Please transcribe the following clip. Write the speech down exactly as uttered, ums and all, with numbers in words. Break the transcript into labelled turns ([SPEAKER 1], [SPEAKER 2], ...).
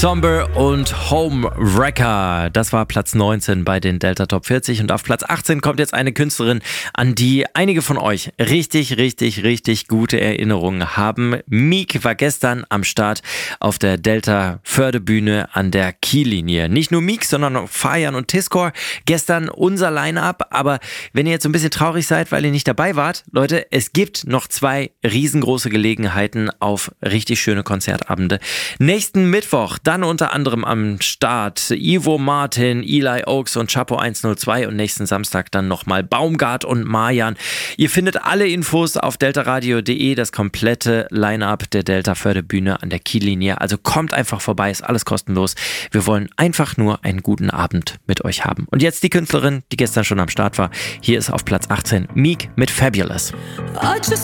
[SPEAKER 1] Somber und Homewrecker. Das war Platz neunzehn bei den Delta Top vierzig. Und auf Platz achtzehn kommt jetzt eine Künstlerin, an die einige von euch richtig, richtig, richtig gute Erinnerungen haben. Meek war gestern am Start auf der Delta Förderbühne an der Kiellinie. Nicht nur Meek, sondern auch Fayan und Tiscore. Gestern unser Line-Up. Aber wenn ihr jetzt so ein bisschen traurig seid, weil ihr nicht dabei wart, Leute, es gibt noch zwei riesengroße Gelegenheiten auf richtig schöne Konzertabende. Nächsten Mittwoch dann unter anderem am Start Ivo Martin, Eli Oaks und Chapo hundertzwei und nächsten Samstag dann nochmal Baumgart und Marjan. Ihr findet alle Infos auf deltaradio punkt de, das komplette Line-Up der Delta Förderbühne an der Kiellinie. Also kommt einfach vorbei, ist alles kostenlos. Wir wollen einfach nur einen guten Abend mit euch haben. Und jetzt die Künstlerin, die gestern schon am Start war. Hier ist auf Platz achtzehn Meek mit Fabulous.